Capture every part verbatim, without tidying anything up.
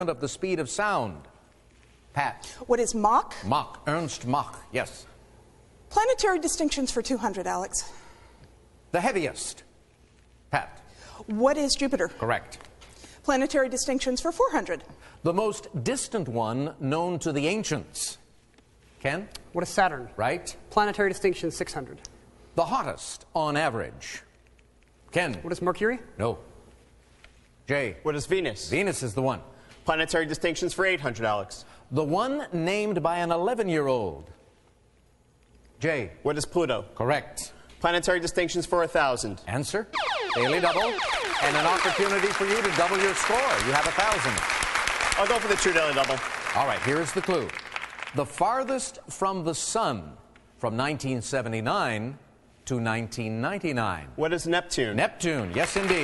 of the speed of sound. Pat. What is Mach? Mach. Ernst Mach. Yes. Planetary distinctions for two hundred, Alex. The heaviest. Pat. What is Jupiter? Correct. Planetary distinctions for four hundred. The most distant one known to the ancients. Ken? What is Saturn? Right. Planetary distinction six hundred. The hottest on average. Ken? What is Mercury? No. Jay? What is Venus? Venus is the one. Planetary distinctions for eight hundred, Alex. The one named by an eleven-year-old. Jay? What is Pluto? Correct. Planetary distinctions for one thousand. Answer? Daily double. And an opportunity for you to double your score. You have one thousand. I'll go for the true daily double. All right, here's the clue. The farthest from the sun from nineteen seventy-nine to nineteen ninety-nine. What is Neptune? Neptune, yes indeed.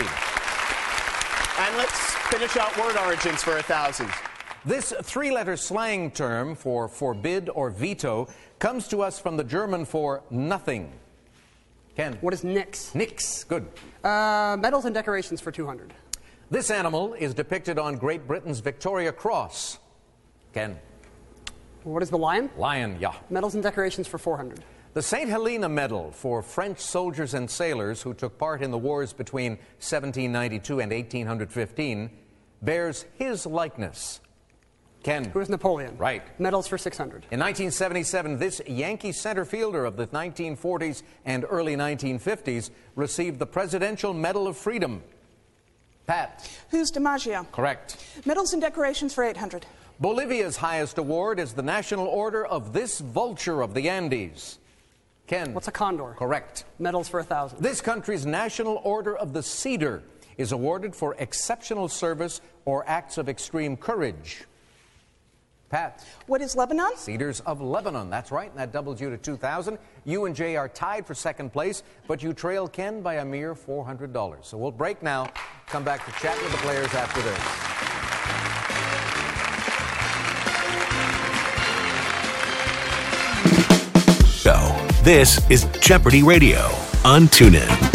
And let's finish out word origins for one thousand. This three-letter slang term for forbid or veto comes to us from the German for nothing. Ken? What is Nix? Nix, good. Uh, medals and decorations for two hundred. This animal is depicted on Great Britain's Victoria Cross. Ken? What is the lion? Lion, yeah. Medals and decorations for four hundred. The Saint Helena Medal for French soldiers and sailors who took part in the wars between seventeen ninety-two and eighteen fifteen bears his likeness. Ken? Who is Napoleon? Right. Medals for six hundred. In nineteen seventy-seven, this Yankee center fielder of the nineteen forties and early nineteen fifties received the Presidential Medal of Freedom. Pat? Who's DiMaggio? Correct. Medals and decorations for eight hundred. Bolivia's highest award is the National Order of this vulture of the Andes. Ken? What's a condor? Correct. Medals for one thousand. This country's National Order of the Cedar is awarded for exceptional service or acts of extreme courage. Pat? What is Lebanon? Cedars of Lebanon. That's right, and that doubles you to two thousand. You and Jay are tied for second place, but you trail Ken by a mere four hundred dollars. So we'll break now. Come back to chat with the players after this. So, this is Jeopardy Radio on TuneIn.